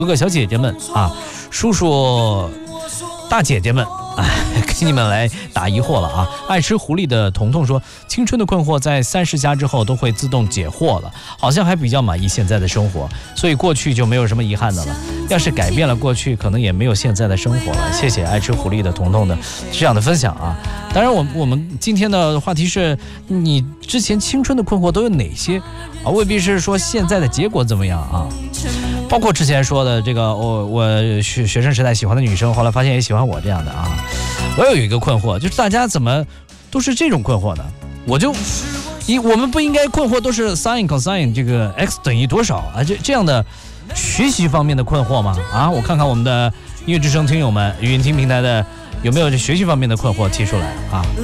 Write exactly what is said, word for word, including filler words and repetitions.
哥哥小姐姐们啊，叔叔大姐姐们哎，给你们来答疑惑了啊！爱吃狐狸的彤彤说，青春的困惑在三十加之后都会自动解惑了，好像还比较满意现在的生活，所以过去就没有什么遗憾的了。要是改变了过去，可能也没有现在的生活了。谢谢爱吃狐狸的彤彤的这样的分享啊！当然我，我我们今天的话题是你之前青春的困惑都有哪些啊？未必是说现在的结果怎么样啊。包括之前说的这个，我我学学生时代喜欢的女生，后来发现也喜欢我这样的啊。我有一个困惑，就是大家怎么都是这种困惑呢？我就一我们不应该困惑都是 sin cosine 这个 x 等于多少啊？这这样的学习方面的困惑吗？啊，我看看我们的音乐之声听友们，语音听平台的有没有这学习方面的困惑提出来啊？